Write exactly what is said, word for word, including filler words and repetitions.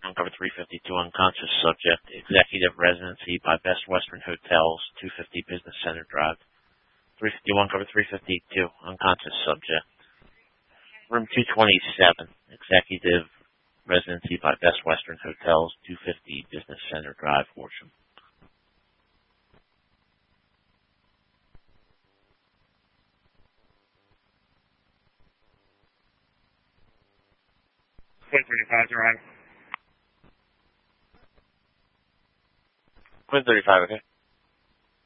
Cover three fifty-two, unconscious subject, executive residency by Best Western Hotels, two fifty Business Center Drive. three fifty-one, cover three fifty-two, unconscious subject. Room two twenty-seven, executive residency by Best Western Hotels, two fifty Business Center Drive, Horsham. Quinn thirty-five, you're on. Quinn thirty-five, okay.